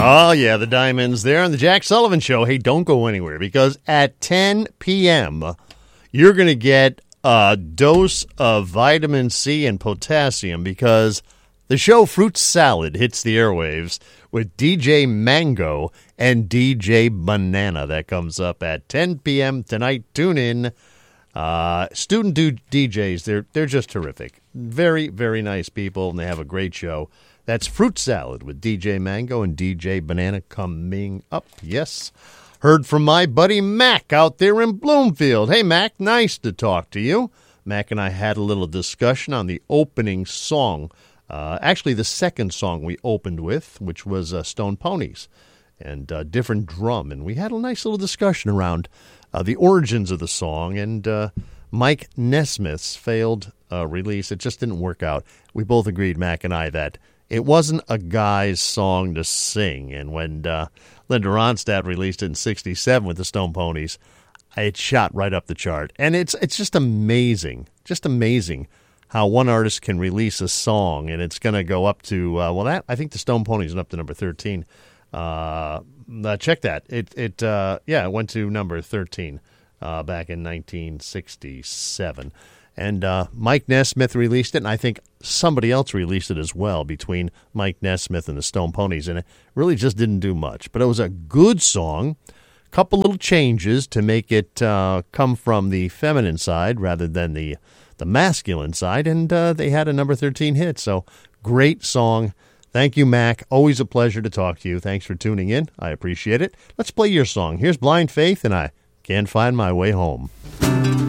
Oh, yeah, the Diamonds there on the Jack Sullivan Show. Hey, don't go anywhere, because at 10 p.m., you're going to get a dose of vitamin C and potassium, because the show Fruit Salad hits the airwaves with DJ Mango and DJ Banana. That comes up at 10 p.m. tonight. Tune in. Student DJs, they're just terrific. Very, very nice people, and they have a great show. That's Fruit Salad with DJ Mango and DJ Banana coming up. Yes. Heard from my buddy Mac out there in Bloomfield. Hey, Mac, nice to talk to you. Mac and I had a little discussion on the opening song. Actually, the second song we opened with, which was Stone Ponies and Different Drum. And we had a nice little discussion around the origins of the song and Mike Nesmith's failed release. It just didn't work out. We both agreed, Mac and I, that it wasn't a guy's song to sing. And when Linda Ronstadt released it in 1967 with the Stone Ponies, it shot right up the chart. And it's just amazing how one artist can release a song, and it's going to go up to, I think the Stone Ponies is up to number 13. Check that. It went to number 13 back in 1967. And Mike Nesmith released it, and I think somebody else released it as well between Mike Nesmith and the Stone Ponies, and it really just didn't do much. But it was a good song. A couple little changes to make it come from the feminine side rather than the masculine side, and they had a number 13 hit. So great song. Thank you, Mac. Always a pleasure to talk to you. Thanks for tuning in. I appreciate it. Let's play your song. Here's Blind Faith, and I Can't Find My Way Home.